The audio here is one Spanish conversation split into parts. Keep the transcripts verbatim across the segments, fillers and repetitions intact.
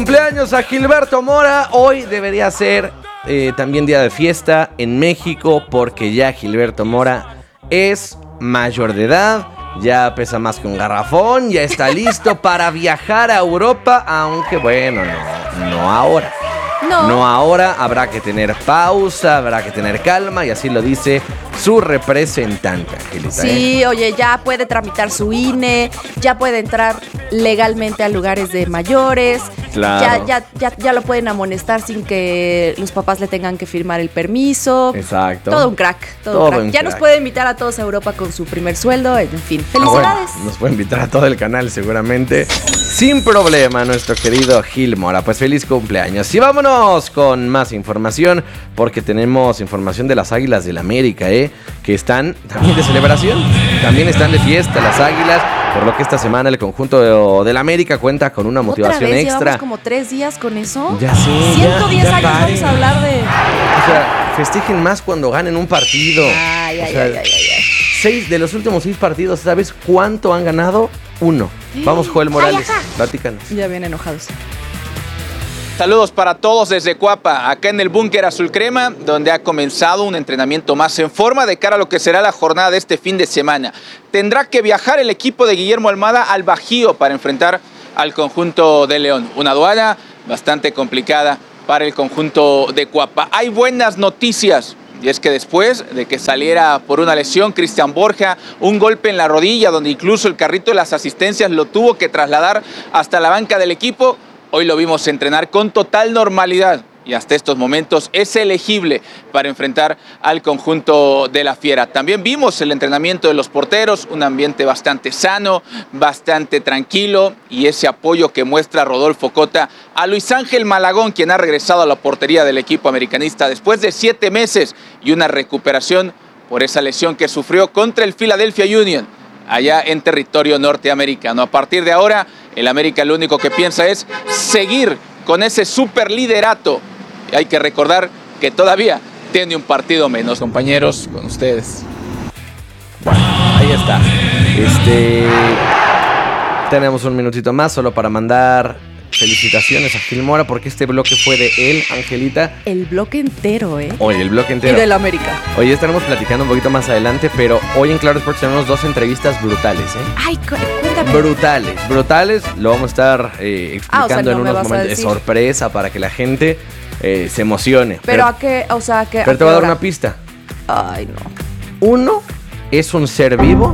Cumpleaños a Gilberto Mora. Hoy debería ser eh, también día de fiesta en México, porque ya Gilberto Mora es mayor de edad, ya pesa más que un garrafón, ya está listo para viajar a Europa, aunque bueno, no, no ahora. No. No ahora, habrá que tener pausa, habrá que tener calma, y así lo dice su representante, Angelita. Sí, ¿eh? oye, ya puede tramitar su I N E, ya puede entrar legalmente a lugares de mayores. Claro. Ya, ya, ya, ya lo pueden amonestar sin que los papás le tengan que firmar el permiso. Exacto. Todo un crack, todo, todo un crack. Un ya crack. nos puede invitar a todos a Europa con su primer sueldo, en fin. ¡Felicidades! Ah, bueno, nos puede invitar a todo el canal seguramente, sin problema, nuestro querido Gil Mora. Pues feliz cumpleaños. Y vámonos con más información, porque tenemos información de las Águilas del América, ¿eh? Que están también de celebración, también están de fiesta las Águilas, por lo que esta semana el conjunto del América cuenta con una motivación ¿Otra vez? extra. ¿Llevamos como tres días con eso? Ya sé, ciento diez ya, ya años paren. vamos a hablar de... O sea, festejen más cuando ganen un partido. Ay, O ay, sea, ay, ay, ay, ay. Seis de los últimos seis partidos, ¿sabes cuánto han ganado? Uno. Vamos, Joel Morales, platícanos. Ya bien enojados. Saludos para todos desde Cuapa, acá en el búnker azul crema, donde ha comenzado un entrenamiento más en forma de cara a lo que será la jornada de este fin de semana. Tendrá que viajar el equipo de Guillermo Almada al Bajío para enfrentar al conjunto de León. Una aduana bastante complicada para el conjunto de Cuapa. Hay buenas noticias. Y es que después de que saliera por una lesión Cristian Borja, un golpe en la rodilla, donde incluso el carrito de las asistencias lo tuvo que trasladar hasta la banca del equipo, hoy lo vimos entrenar con total normalidad y hasta estos momentos es elegible para enfrentar al conjunto de la Fiera. También vimos el entrenamiento de los porteros, un ambiente bastante sano, bastante tranquilo, y ese apoyo que muestra Rodolfo Cota a Luis Ángel Malagón, quien ha regresado a la portería del equipo americanista después de siete meses y una recuperación por esa lesión que sufrió contra el Philadelphia Union allá en territorio norteamericano. A partir de ahora, el América lo único que piensa es seguir con ese superliderato. Y hay que recordar que todavía tiene un partido menos. Compañeros, con ustedes. Bueno, ahí está. Este, tenemos un minutito más solo para mandar felicitaciones a Gil Mora, porque este bloque fue de él, Angelita. El bloque entero, ¿eh? Oye, el bloque Y entero. del América. Hoy estaremos platicando un poquito más adelante, pero hoy en Claro Sports tenemos dos entrevistas brutales, ¿eh? Ay, cu- cuéntame. Brutales, brutales. Lo vamos a estar eh, explicando Ah, o sea, no en me unos vas a momentos. Es decir. sorpresa para que la gente eh, se emocione. Pero a qué, o sea, que... pero te voy a dar una pista. Ay, no. Uno es un ser vivo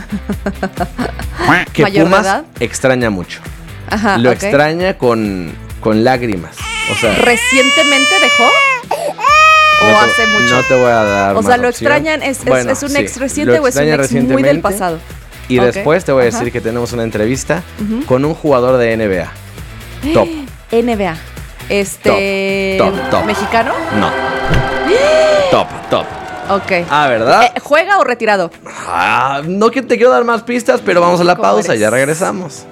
que ¿Mayor de Pumas edad? extraña mucho. Ajá, Lo ok. extraña con, con lágrimas. O sea, ¿Recientemente dejó? ¿O no te- hace mucho? No te voy a dar O más sea, ¿lo opción. extrañan? ¿Es, es- Bueno, es un sí, ex lo reciente o es un extraña ex muy del recientemente. pasado? Y Ok. después te voy a decir Ajá. que tenemos una entrevista Ujú. con un jugador de N B A. Top. N B A. Este... Top, top, top. ¿Mexicano? No. Top, top. Ok. Ah, ¿verdad? Eh, ¿Juega o retirado? Ah, no que te quiero dar más pistas, pero vamos a la ¿Cómo pausa y eres? ya regresamos.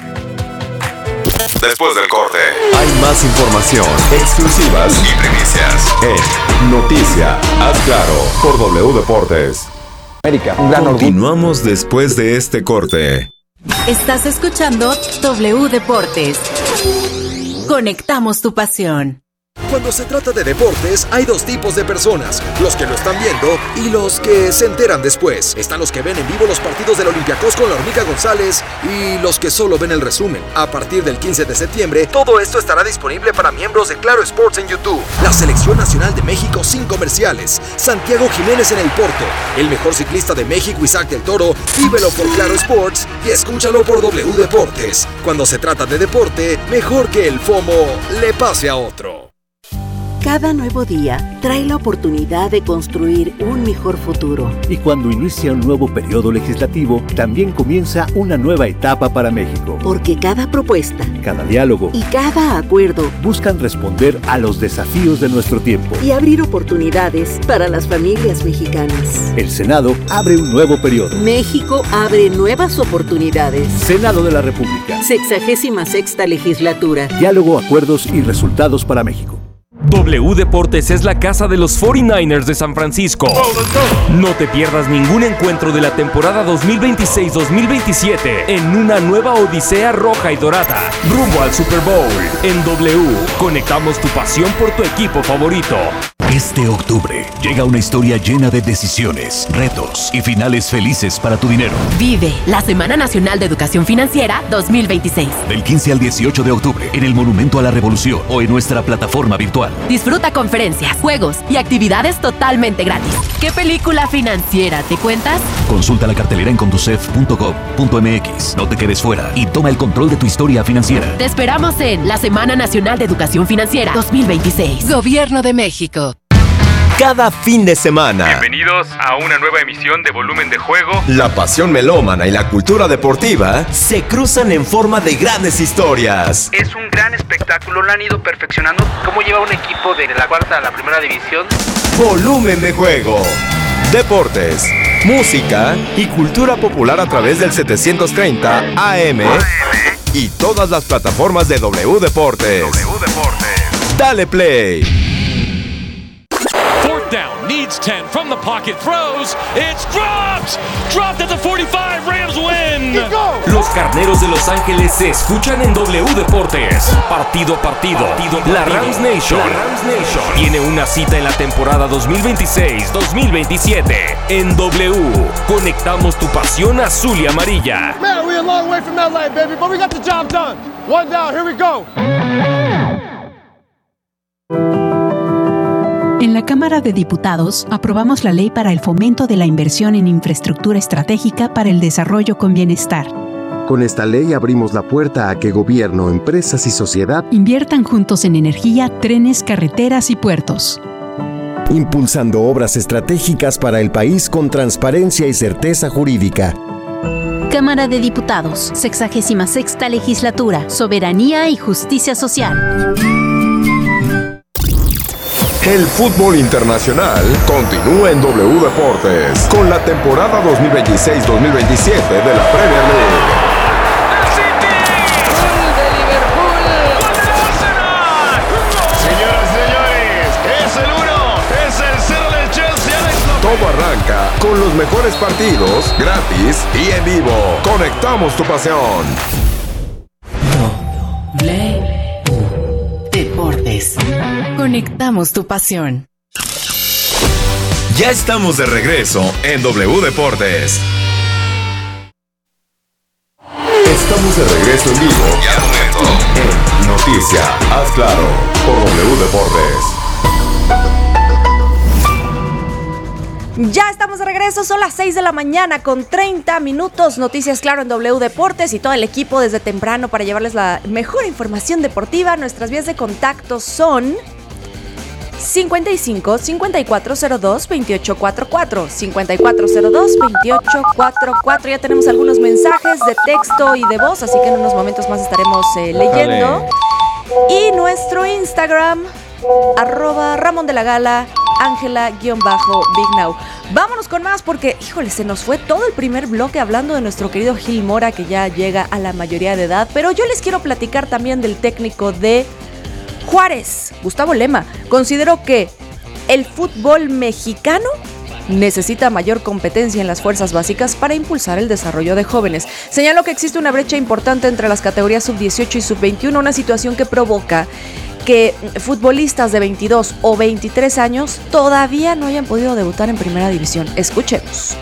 Después del corte, Hay más información, exclusivas y primicias. en Noticia. Haz claro por W Deportes. América, un gran orgullo. Continuamos después de este corte. Estás escuchando W Deportes. Conectamos tu pasión. Cuando se trata de deportes, hay dos tipos de personas, los que lo están viendo y los que se enteran después. Están los que ven en vivo los partidos del Olympiacos con la Hormiga González y los que solo ven el resumen. A partir del quince de septiembre, todo esto estará disponible para miembros de Claro Sports en YouTube. La Selección Nacional de México sin comerciales. Santiago Jiménez en el Porto. El mejor ciclista de México, Isaac del Toro. Vívelo por Claro Sports y escúchalo por W Deportes. Cuando se trata de deporte, mejor que el FOMO le pase a otro. Cada nuevo día trae la oportunidad de construir un mejor futuro. Y cuando inicia un nuevo periodo legislativo, también comienza una nueva etapa para México. Porque cada propuesta Cada diálogo y cada acuerdo buscan responder a los desafíos de nuestro tiempo. y abrir oportunidades para las familias mexicanas. El Senado abre un nuevo periodo. México abre nuevas oportunidades. Senado de la República. Sexagésima sexta legislatura. Diálogo, acuerdos y resultados para México. W Deportes es la casa de los cuarenta y nueve ers de San Francisco. No te pierdas ningún encuentro de la temporada dos mil veintiséis dos mil veintisiete en una nueva odisea roja y dorada, rumbo al Super Bowl. En W, conectamos tu pasión por tu equipo favorito. Este octubre llega una historia llena de decisiones, retos y finales felices para tu dinero. Vive la Semana Nacional de Educación Financiera dos mil veintiséis. Del quince al dieciocho de octubre en el Monumento a la Revolución o en nuestra plataforma virtual. Disfruta conferencias, juegos y actividades totalmente gratis. ¿Qué película financiera te cuentas? Consulta la cartelera en conducef punto gov punto mx. No te quedes fuera y toma el control de tu historia financiera. Te esperamos en la Semana Nacional de Educación Financiera dos mil veintiséis. Gobierno de México. Cada fin de semana. Bienvenidos a una nueva emisión de Volumen de Juego. La pasión melómana y la cultura deportiva se cruzan en forma de grandes historias. Es un gran espectáculo, lo han ido perfeccionando. ¿Cómo lleva un equipo de la cuarta a la primera división? Volumen de Juego. Deportes, música y cultura popular a través del setecientos treinta A M y todas las plataformas de W Deportes. W Deportes. Dale play. Down, needs ten from the pocket, throws, it's dropped, dropped at the forty-five, Rams win. Los Carneros de Los Ángeles se escuchan en W Deportes. Partido a partido, partido, partido. La Rams Nation, la Rams Nation tiene una cita en la temporada dos mil veintiséis dos mil veintisiete. En W, conectamos tu pasión azul y amarilla. Man, we're a long way from L A, baby, but we got the job done. One down, here we go. En la Cámara de Diputados aprobamos la Ley para el Fomento de la Inversión en Infraestructura Estratégica para el Desarrollo con Bienestar. Con esta ley abrimos la puerta a que gobierno, empresas y sociedad inviertan juntos en energía, trenes, carreteras y puertos. Impulsando obras estratégicas para el país con transparencia y certeza jurídica. Cámara de Diputados, sexagésima sexta Legislatura, Soberanía y Justicia Social. El fútbol internacional continúa en W Deportes con la temporada dos mil veintiséis dos mil veintisiete de la Premier League. Señoras y señores, es el uno, es el cero del Chelsea. Todo arranca con los mejores partidos, gratis y en vivo. Conectamos tu pasión. Deportes. Conectamos tu pasión. Ya estamos de regreso en W Deportes. Estamos de regreso en vivo en Noticia, haz claro, por W Deportes. Ya estamos de regreso, son las seis de la mañana con treinta minutos. Noticias Claro en W Deportes y todo el equipo desde temprano para llevarles la mejor información deportiva. Nuestras vías de contacto son cincuenta y cinco, cincuenta y cuatro cero dos, veintiocho cuarenta y cuatro, cincuenta y cuatro cero dos, veintiocho cuarenta y cuatro. Ya tenemos algunos mensajes de texto y de voz, así que en unos momentos más estaremos eh, leyendo. Y nuestro Instagram, arroba Ramón de la Gala, Ángela-Big Now. Vámonos con más porque, híjole, se nos fue todo el primer bloque hablando de nuestro querido Gil Mora, que ya llega a la mayoría de edad. Pero yo les quiero platicar también del técnico de Juárez, Gustavo Lema. Considero que el fútbol mexicano necesita mayor competencia en las fuerzas básicas para impulsar el desarrollo de jóvenes. Señaló que existe una brecha importante entre las categorías sub dieciocho y sub veintiuno, una situación que provoca que futbolistas de veintidós o veintitrés años todavía no hayan podido debutar en primera división. Escuchemos.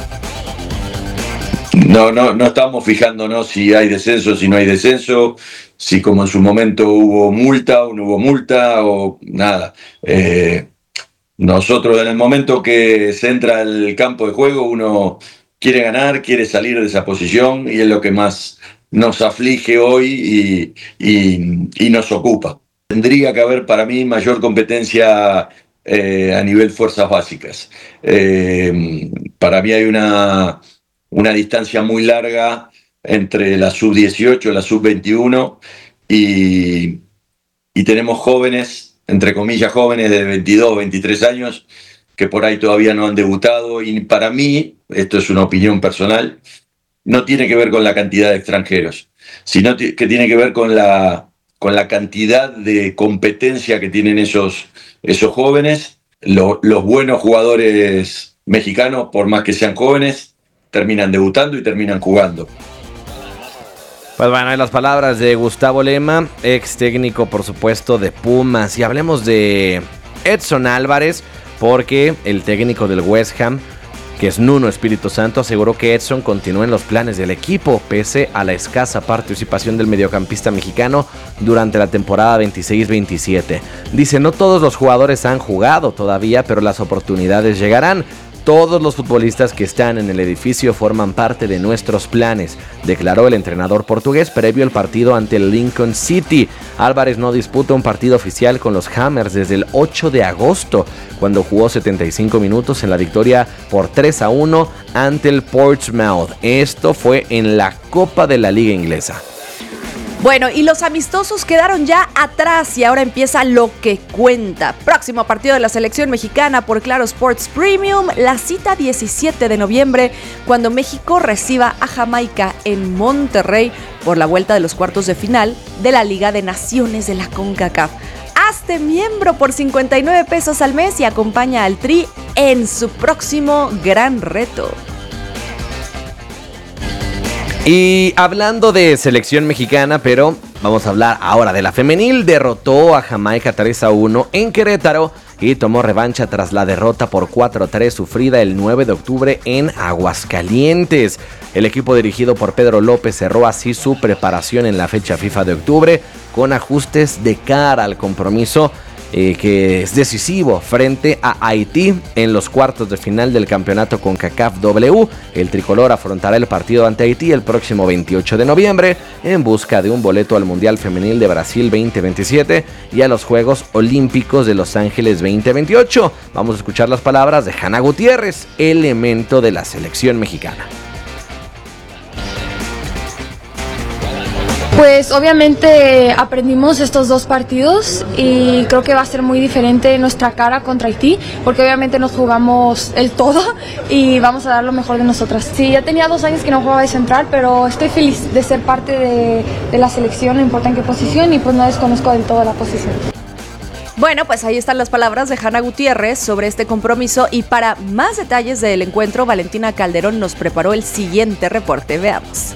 No, no, no estamos fijándonos si hay descenso, si no hay descenso, si como en su momento hubo multa o no hubo multa o nada. Eh, nosotros en el momento que se entra al campo de juego uno quiere ganar, quiere salir de esa posición y es lo que más nos aflige hoy y, y, y nos ocupa. Tendría que haber para mí mayor competencia eh, a nivel fuerzas básicas. Eh, para mí hay una, una distancia muy larga entre la sub dieciocho y la sub veintiuno y, y tenemos jóvenes, entre comillas jóvenes de veintidós, veintitrés años que por ahí todavía no han debutado y para mí, esto es una opinión personal, no tiene que ver con la cantidad de extranjeros, sino que tiene que ver con la con la cantidad de competencia que tienen esos, esos jóvenes. Lo, los buenos jugadores mexicanos, por más que sean jóvenes, terminan debutando y terminan jugando. Pues bueno, hay las palabras de Gustavo Lema, ex técnico, por supuesto, de Pumas. Y hablemos de Edson Álvarez, porque el técnico del West Ham, que es Nuno Espíritu Santo, aseguró que Edson continúa en los planes del equipo, pese a la escasa participación del mediocampista mexicano durante la temporada veintiséis veintisiete. Dice, no todos los jugadores han jugado todavía, pero las oportunidades llegarán. Todos los futbolistas que están en el edificio forman parte de nuestros planes, declaró el entrenador portugués previo al partido ante el Lincoln City. Álvarez no disputa un partido oficial con los Hammers desde el ocho de agosto, cuando jugó setenta y cinco minutos en la victoria por tres a uno ante el Portsmouth. Esto fue en la Copa de la Liga Inglesa. Bueno, y los amistosos quedaron ya atrás y ahora empieza lo que cuenta. Próximo partido de la selección mexicana por Claro Sports Premium, la cita diecisiete de noviembre, cuando México reciba a Jamaica en Monterrey por la vuelta de los cuartos de final de la Liga de Naciones de la CONCACAF. Hazte miembro por cincuenta y nueve pesos al mes y acompaña al Tri en su próximo gran reto. Y hablando de selección mexicana, pero vamos a hablar ahora de la femenil. Derrotó a Jamaica tres a uno en Querétaro y tomó revancha tras la derrota por cuatro a tres sufrida el nueve de octubre en Aguascalientes. El equipo dirigido por Pedro López cerró así su preparación en la fecha FIFA de octubre con ajustes de cara al compromiso Eh, que es decisivo frente a Haití en los cuartos de final del campeonato CONCACAF W. El tricolor afrontará el partido ante Haití el próximo veintiocho de noviembre en busca de un boleto al Mundial Femenil de Brasil veinte veintisiete y a los Juegos Olímpicos de Los Ángeles veinte veintiocho. Vamos a escuchar las palabras de Hanna Gutiérrez, elemento de la selección mexicana. Pues obviamente aprendimos estos dos partidos y creo que va a ser muy diferente nuestra cara contra Haití, porque obviamente nos jugamos el todo y vamos a dar lo mejor de nosotras. Sí, ya tenía dos años que no jugaba de central, pero estoy feliz de ser parte de, de la selección, no importa en qué posición, y pues no desconozco del todo la posición. Bueno, pues ahí están las palabras de Hanna Gutiérrez sobre este compromiso, y para más detalles del encuentro, Valentina Calderón nos preparó el siguiente reporte. Veamos.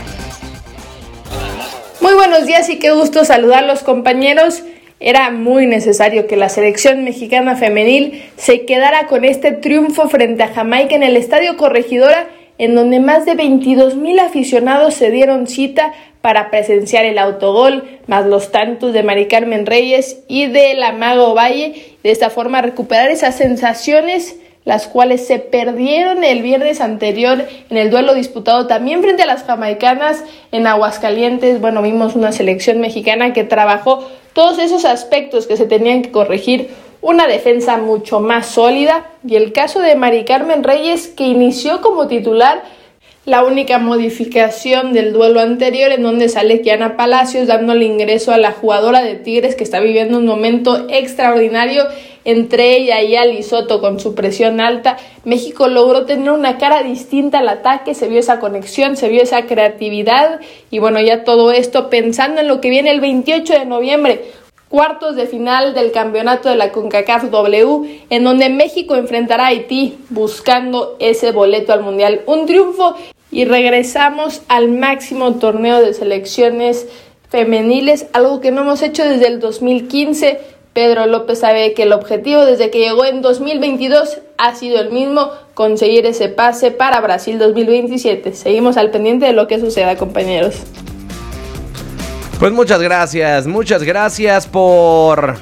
Muy buenos días y qué gusto saludarlos, compañeros. Era muy necesario que la selección mexicana femenil se quedara con este triunfo frente a Jamaica en el Estadio Corregidora, en donde más de veintidós mil aficionados se dieron cita para presenciar el autogol, más los tantos de Mari Carmen Reyes y de la Mago Valle. De esta forma recuperar esas sensaciones, las cuales se perdieron el viernes anterior en el duelo disputado también frente a las jamaicanas en Aguascalientes. Bueno, vimos una selección mexicana que trabajó todos esos aspectos que se tenían que corregir, una defensa mucho más sólida, y el caso de Mari Carmen Reyes, que inició como titular, la única modificación del duelo anterior, en donde sale Kiana Palacios dándole ingreso a la jugadora de Tigres, que está viviendo un momento extraordinario. Entre ella y Ali Soto, con su presión alta, México logró tener una cara distinta al ataque, se vio esa conexión, se vio esa creatividad, y bueno, ya todo esto pensando en lo que viene el veintiocho de noviembre, cuartos de final del campeonato de la CONCACAF W, en donde México enfrentará a Haití buscando ese boleto al Mundial. Un triunfo y regresamos al máximo torneo de selecciones femeniles, algo que no hemos hecho desde el dos mil quince. Pedro López sabe que el objetivo desde que llegó en dos mil veintidós ha sido el mismo, conseguir ese pase para Brasil dos mil veintisiete. Seguimos al pendiente de lo que suceda, compañeros. Pues muchas gracias, muchas gracias por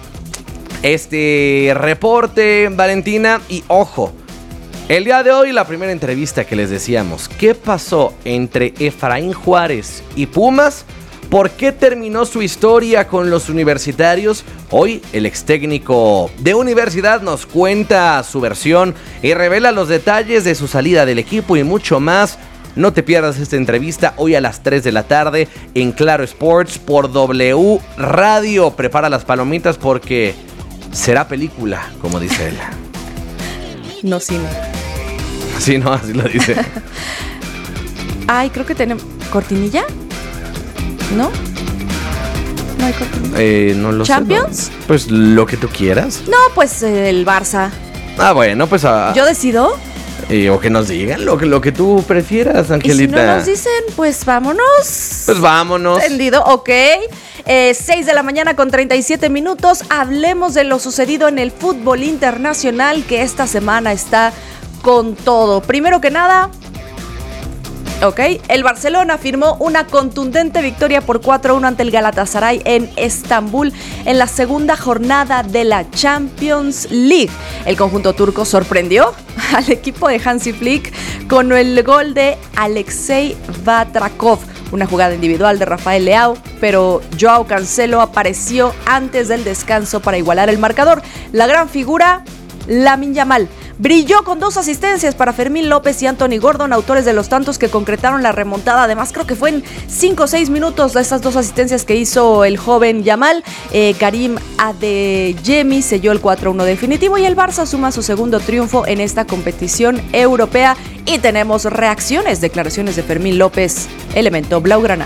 este reporte, Valentina. Y ojo, el día de hoy la primera entrevista que les decíamos, ¿qué pasó entre Efraín Juárez y Pumas? ¿Por qué terminó su historia con los universitarios? Hoy el ex técnico de Universidad nos cuenta su versión y revela los detalles de su salida del equipo y mucho más. No te pierdas esta entrevista hoy a las tres de la tarde en Claro Sports por W Radio. Prepara las palomitas porque será película, como dice él. No, sí, no. Sí, no, así lo dice. Ay, creo que tenemos... ¿Cortinilla? ¿No? No hay continuidad. Eh, no lo ¿Champions? sé. ¿no? Pues lo que tú quieras. No, pues eh, el Barça. Ah, bueno, pues... Uh, ¿Yo decido? Eh, o que nos digan lo que, lo que tú prefieras, Angelita. Y si no nos dicen, pues vámonos. Pues vámonos. Entendido, ok. Eh, seis de la mañana con treinta y siete minutos. Hablemos de lo sucedido en el fútbol internacional, que esta semana está con todo. Primero que nada... Ok, el Barcelona firmó una contundente victoria por cuatro a uno ante el Galatasaray en Estambul en la segunda jornada de la Champions League. El conjunto turco sorprendió al equipo de Hansi Flick con el gol de Alexei Batrakov, una jugada individual de Rafael Leao, pero Joao Cancelo apareció antes del descanso para igualar el marcador. La gran figura, Lamine Yamal, brilló con dos asistencias para Fermín López y Anthony Gordon, autores de los tantos que concretaron la remontada. Además, creo que fue en cinco o seis minutos de esas dos asistencias que hizo el joven Yamal. Eh, Karim Adeyemi selló el cuatro a uno definitivo y el Barça suma su segundo triunfo en esta competición europea. Y tenemos reacciones, declaraciones de Fermín López, elemento blaugrana.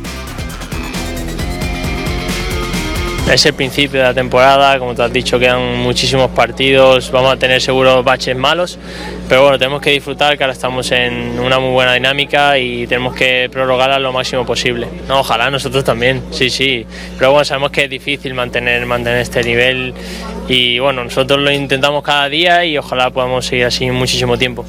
Es el principio de la temporada, como te has dicho, quedan muchísimos partidos, vamos a tener seguro baches malos, pero bueno, tenemos que disfrutar, que ahora estamos en una muy buena dinámica y tenemos que prorrogarla lo máximo posible. No, ojalá nosotros también, sí, sí, pero bueno, sabemos que es difícil mantener, mantener este nivel y bueno, nosotros lo intentamos cada día y ojalá podamos seguir así muchísimo tiempo.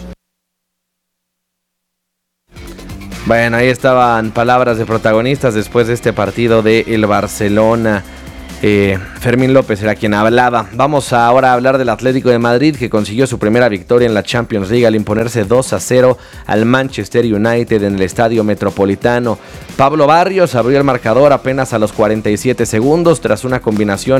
Bueno, ahí estaban palabras de protagonistas después de este partido del Barcelona. Eh, Fermín López era quien hablaba. Vamos ahora a hablar del Atlético de Madrid, que consiguió su primera victoria en la Champions League al imponerse dos a cero al Manchester United en el Estadio Metropolitano. Pablo Barrios abrió el marcador apenas a los cuarenta y siete segundos tras una combinación